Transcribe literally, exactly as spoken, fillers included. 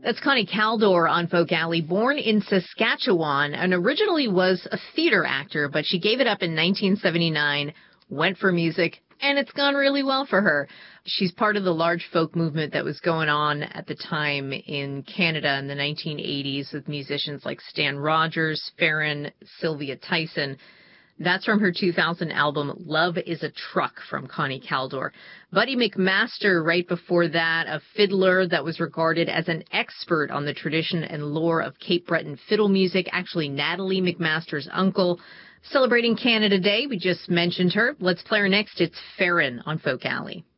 That's Connie Kaldor on Folk Alley. Born in Saskatchewan and originally was a theater actor, but she gave it up in nineteen seventy-nine, went for music, and it's gone really well for her. She's part of the large folk movement that was going on at the time in Canada in the nineteen eighties with musicians like Stan Rogers, Farron, Sylvia Tyson. That's from her two thousand album, Love is a Truck, from Connie Kaldor. Buddy McMaster, right before that, a fiddler that was regarded as an expert on the tradition and lore of Cape Breton fiddle music, actually Natalie McMaster's uncle. Celebrating Canada Day, we just mentioned her. Let's play her next. It's Farron on Folk Alley.